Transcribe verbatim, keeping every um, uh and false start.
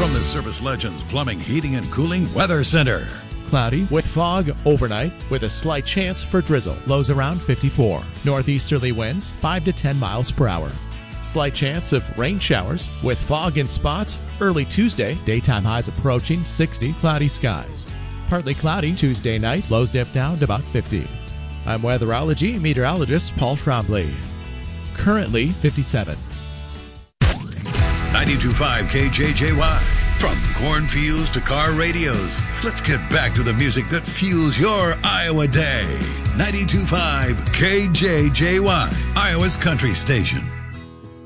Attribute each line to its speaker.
Speaker 1: From the Service Legends Plumbing, Heating, and Cooling Weather Center.
Speaker 2: Cloudy with fog overnight with a slight chance for drizzle. Lows around fifty-four. Northeasterly winds five to ten miles per hour. Slight chance of rain showers with fog in spots early Tuesday. Daytime highs approaching sixty. Cloudy skies. Partly cloudy Tuesday night. Lows dip down to about fifty. I'm weatherology meteorologist Paul Trombley. Currently fifty-seven.
Speaker 1: ninety-two point five K J J Y. From cornfields to car radios, let's get back to the music that fuels your Iowa day. ninety-two point five K J J Y, Iowa's country station.